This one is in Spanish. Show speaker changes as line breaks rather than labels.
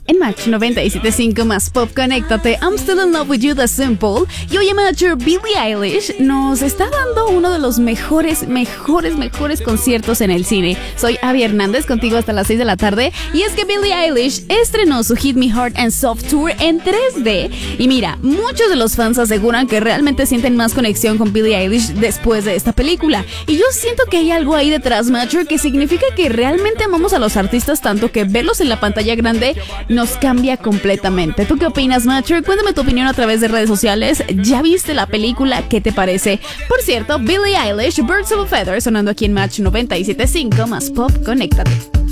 En Match 97.5 más Pop, conéctate. I'm Still in Love with You, The Simple. Y hoy en Match, Billie Eilish nos está dando uno de los mejores conciertos en el cine. Soy Abby Hernández, contigo hasta las 6 de la tarde. Y es que Billie Eilish estrenó su Hit Me Hard and Soft Tour en 3D. Y mira, muchos de los fans aseguran que realmente sienten más conexión con Billie Eilish después de esta película. Y yo siento que hay algo ahí detrás, Matcher, que significa que realmente amamos a los artistas tanto que verlos en la pantalla grande nos cambia completamente. ¿Tú qué opinas, Matcher? Cuéntame tu opinión a través de redes sociales. ¿Ya viste la película? ¿Qué te parece? Por cierto, Billie Eilish, Birds of a Feather, sonando aquí en Match 97.5 más Pop, conéctate.